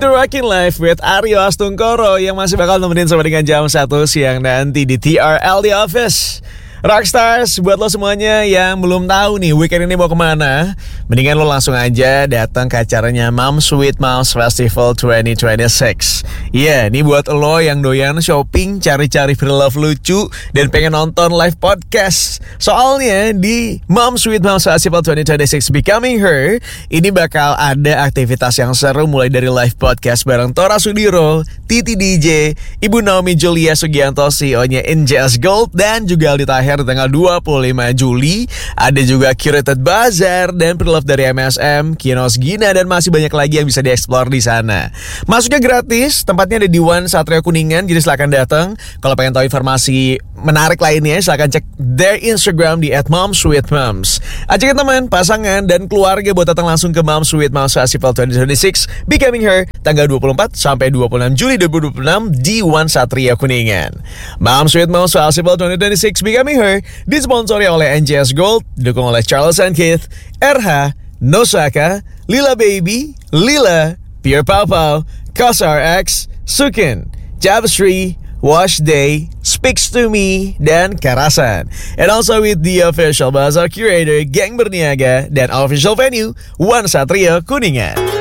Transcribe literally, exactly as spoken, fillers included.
to Rockin' Life with Aryo Astungkoro yang masih bakal nemenin sampai dengan jam satu siang nanti di T R L The Office. Rockstars, buat lo semuanya yang belum tahu nih weekend ini mau kemana, mendingan lo langsung aja datang ke acaranya Moms with Moms Festival dua ribu dua puluh enam. Iya, yeah, ini buat lo yang doyan shopping, cari-cari pre-love lucu, dan pengen nonton live podcast. Soalnya di Moms with Moms Festival dua ribu dua puluh enam Becoming Her, ini bakal ada aktivitas yang seru mulai dari live podcast bareng Tora Sudiro, Titi D J, Ibu Naomi Julia Sugianto, C E O-nya N J S Gold, dan juga Aldi Tahir di tanggal dua puluh lima Juli. Ada juga Curated Bazaar dan pre-love dari M S M, Kinos Gina, dan masih banyak lagi yang bisa dieksplor di sana. Masuknya gratis, tempatnya ada di One Satria Kuningan, jadi silakan datang. Kalau pengen tahu informasi menarik lainnya, silakan cek their Instagram di at moms with moms. Ajakin teman, pasangan, dan keluarga buat datang langsung ke Moms with Moms Festival dua ribu dua puluh enam Becoming Her tanggal dua puluh empat sampai dua puluh enam Juli dua ribu dua puluh enam di One Satria Kuningan. Moms with Moms Festival dua ribu dua puluh enam Becoming Her disponsori oleh N J S Gold, didukung oleh Charles and Keith, R H, Nosaka, Lila Baby, Lila, Pure Pau Pau, CosRX, Sukin, Tapestry, Wash Day, Speaks to Me, dan Karasan. And also with the official Bazaar Curator, Gang Berniaga, dan official venue, One Satria Kuningan.